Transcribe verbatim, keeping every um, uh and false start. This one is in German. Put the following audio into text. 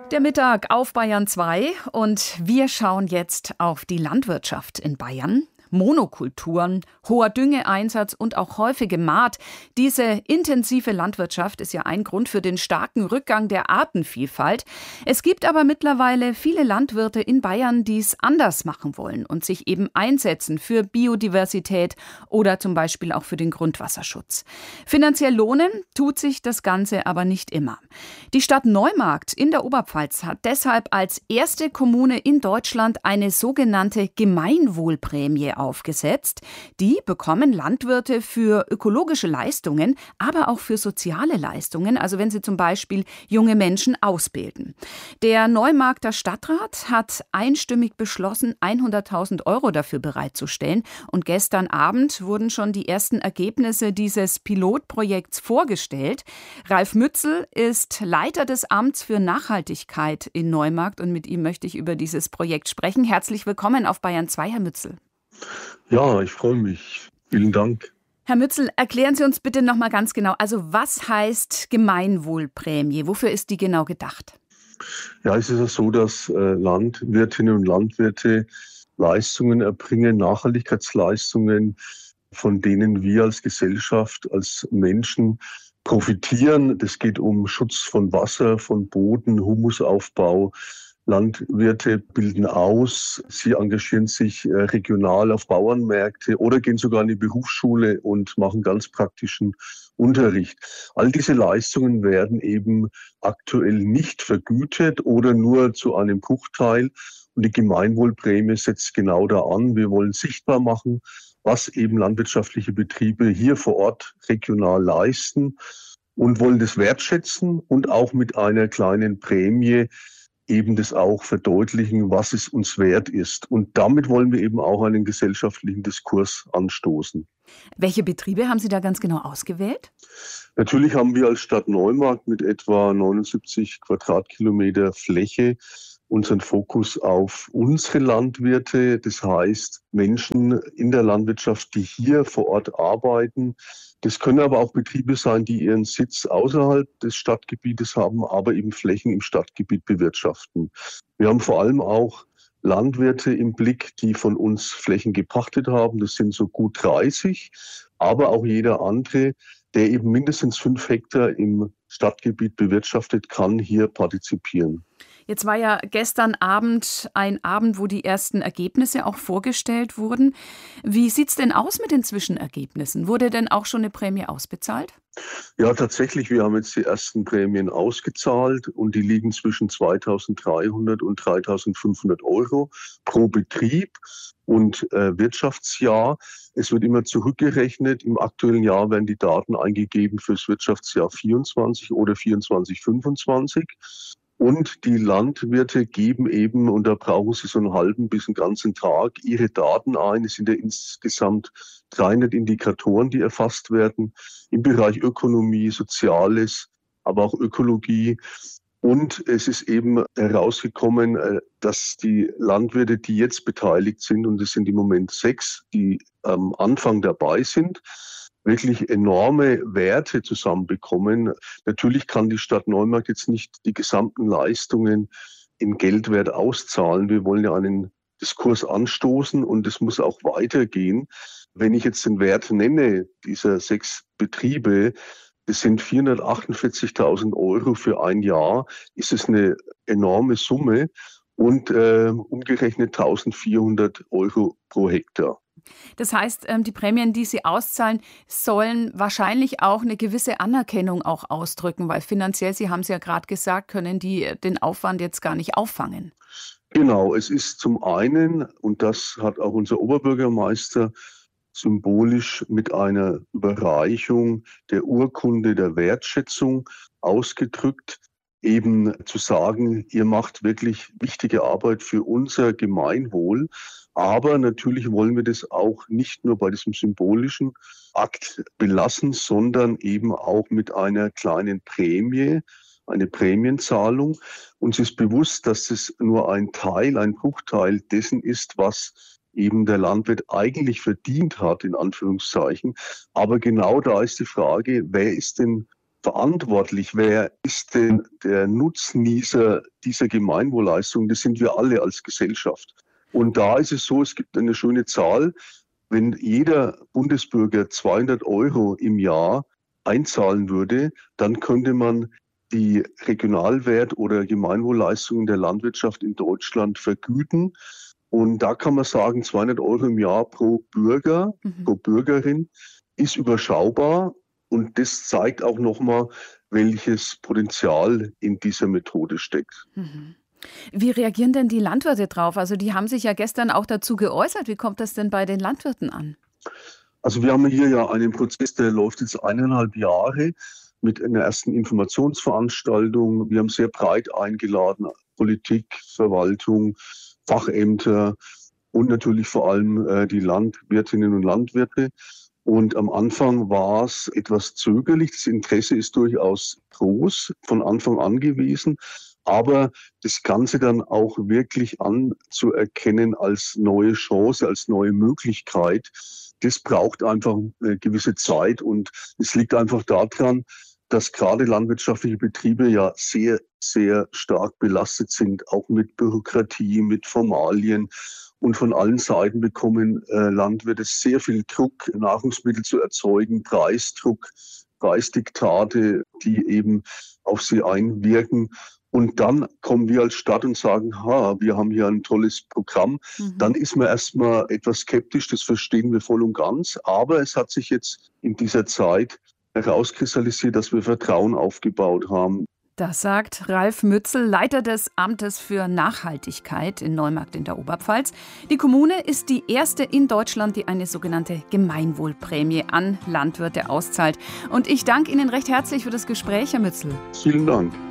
Der Mittag auf Bayern zwei und wir schauen jetzt auf die Landwirtschaft in Bayern. Monokulturen, hoher Düngeeinsatz und auch häufige Maat. Diese intensive Landwirtschaft ist ja ein Grund für den starken Rückgang der Artenvielfalt. Es gibt aber mittlerweile viele Landwirte in Bayern, die es anders machen wollen und sich eben einsetzen für Biodiversität oder zum Beispiel auch für den Grundwasserschutz. Finanziell lohnen tut sich das Ganze aber nicht immer. Die Stadt Neumarkt in der Oberpfalz hat deshalb als erste Kommune in Deutschland eine sogenannte Gemeinwohlprämie aufgesetzt. Die bekommen Landwirte für ökologische Leistungen, aber auch für soziale Leistungen, also wenn sie zum Beispiel junge Menschen ausbilden. Der Neumarkter Stadtrat hat einstimmig beschlossen, hunderttausend Euro dafür bereitzustellen. Und gestern Abend wurden schon die ersten Ergebnisse dieses Pilotprojekts vorgestellt. Ralf Mützel ist Leiter des Amts für Nachhaltigkeit in Neumarkt und mit ihm möchte ich über dieses Projekt sprechen. Herzlich willkommen auf Bayern zwei, Herr Mützel. Ja, ich freue mich. Vielen Dank. Herr Mützel, erklären Sie uns bitte noch mal ganz genau, also was heißt Gemeinwohlprämie? Wofür ist die genau gedacht? Ja, es ist ja so, dass äh, Landwirtinnen und Landwirte Leistungen erbringen, Nachhaltigkeitsleistungen, von denen wir als Gesellschaft, als Menschen profitieren. Es geht um Schutz von Wasser, von Boden, Humusaufbau. Landwirte bilden aus, sie engagieren sich regional auf Bauernmärkte oder gehen sogar in die Berufsschule und machen ganz praktischen Unterricht. All diese Leistungen werden eben aktuell nicht vergütet oder nur zu einem Bruchteil. Und die Gemeinwohlprämie setzt genau da an. Wir wollen sichtbar machen, was eben landwirtschaftliche Betriebe hier vor Ort regional leisten und wollen das wertschätzen und auch mit einer kleinen Prämie eben das auch verdeutlichen, was es uns wert ist. Und damit wollen wir eben auch einen gesellschaftlichen Diskurs anstoßen. Welche Betriebe haben Sie da ganz genau ausgewählt? Natürlich haben wir als Stadt Neumarkt mit etwa neunundsiebzig Quadratkilometer Fläche unseren Fokus auf unsere Landwirte, das heißt Menschen in der Landwirtschaft, die hier vor Ort arbeiten. Das können aber auch Betriebe sein, die ihren Sitz außerhalb des Stadtgebietes haben, aber eben Flächen im Stadtgebiet bewirtschaften. Wir haben vor allem auch Landwirte im Blick, die von uns Flächen gepachtet haben. Das sind so gut dreißig, aber auch jeder andere, der eben mindestens fünf Hektar im Stadtgebiet bewirtschaftet, kann hier partizipieren. Jetzt war ja gestern Abend ein Abend, wo die ersten Ergebnisse auch vorgestellt wurden. Wie sieht es denn aus mit den Zwischenergebnissen? Wurde denn auch schon eine Prämie ausbezahlt? Ja, tatsächlich. Wir haben jetzt die ersten Prämien ausgezahlt und die liegen zwischen zweitausenddreihundert und dreitausendfünfhundert Euro pro Betrieb und äh, Wirtschaftsjahr. Es wird immer zurückgerechnet. Im aktuellen Jahr werden die Daten eingegeben fürs Wirtschaftsjahr vierundzwanzig oder vierundzwanzig fünfundzwanzig. Und die Landwirte geben eben, und da brauchen sie so einen halben bis einen ganzen Tag, ihre Daten ein. Es sind ja insgesamt dreihundert Indikatoren, die erfasst werden im Bereich Ökonomie, Soziales, aber auch Ökologie. Und es ist eben herausgekommen, dass die Landwirte, die jetzt beteiligt sind, und es sind im Moment sechs, die am Anfang dabei sind, wirklich enorme Werte zusammenbekommen. Natürlich kann die Stadt Neumarkt jetzt nicht die gesamten Leistungen in Geldwert auszahlen. Wir wollen ja einen Diskurs anstoßen und es muss auch weitergehen. Wenn ich jetzt den Wert nenne, dieser sechs Betriebe, das sind vierhundertachtundvierzigtausend Euro für ein Jahr, ist es eine enorme Summe und äh, umgerechnet eintausendvierhundert Euro pro Hektar. Das heißt, die Prämien, die Sie auszahlen, sollen wahrscheinlich auch eine gewisse Anerkennung auch ausdrücken, weil finanziell, Sie haben es ja gerade gesagt, können die den Aufwand jetzt gar nicht auffangen. Genau, es ist zum einen, und das hat auch unser Oberbürgermeister symbolisch mit einer Überreichung der Urkunde der Wertschätzung ausgedrückt, eben zu sagen, ihr macht wirklich wichtige Arbeit für unser Gemeinwohl. Aber natürlich wollen wir das auch nicht nur bei diesem symbolischen Akt belassen, sondern eben auch mit einer kleinen Prämie, eine Prämienzahlung. Uns ist bewusst, dass es nur ein Teil, ein Bruchteil dessen ist, was eben der Landwirt eigentlich verdient hat, in Anführungszeichen. Aber genau da ist die Frage, wer ist denn verantwortlich, wer ist denn der Nutznießer dieser Gemeinwohlleistung? Das sind wir alle als Gesellschaft. Und da ist es so, es gibt eine schöne Zahl, wenn jeder Bundesbürger zweihundert Euro im Jahr einzahlen würde, dann könnte man die Regionalwert- oder Gemeinwohlleistungen der Landwirtschaft in Deutschland vergüten. Und da kann man sagen, zweihundert Euro im Jahr pro Bürger, mhm. pro Bürgerin ist überschaubar. Und das zeigt auch nochmal, welches Potenzial in dieser Methode steckt. Mhm. Wie reagieren denn die Landwirte drauf? Also die haben sich ja gestern auch dazu geäußert. Wie kommt das denn bei den Landwirten an? Also wir haben hier ja einen Prozess, der läuft jetzt eineinhalb Jahre mit einer ersten Informationsveranstaltung. Wir haben sehr breit eingeladen, Politik, Verwaltung, Fachämter und natürlich vor allem äh, die Landwirtinnen und Landwirte. Und am Anfang war es etwas zögerlich. Das Interesse ist durchaus groß, von Anfang an gewesen. Aber das Ganze dann auch wirklich anzuerkennen als neue Chance, als neue Möglichkeit, das braucht einfach eine gewisse Zeit. Und es liegt einfach daran, dass gerade landwirtschaftliche Betriebe ja sehr, sehr stark belastet sind, auch mit Bürokratie, mit Formalien. Und von allen Seiten bekommen äh, Landwirte sehr viel Druck, Nahrungsmittel zu erzeugen, Preisdruck, Preisdiktate, die eben auf sie einwirken. Und dann kommen wir als Stadt und sagen, ha, wir haben hier ein tolles Programm. Mhm. Dann ist man erstmal etwas skeptisch, das verstehen wir voll und ganz. Aber es hat sich jetzt in dieser Zeit herauskristallisiert, dass wir Vertrauen aufgebaut haben. Das sagt Ralf Mützel, Leiter des Amtes für Nachhaltigkeit in Neumarkt in der Oberpfalz. Die Kommune ist die erste in Deutschland, die eine sogenannte Gemeinwohlprämie an Landwirte auszahlt. Und ich danke Ihnen recht herzlich für das Gespräch, Herr Mützel. Vielen Dank.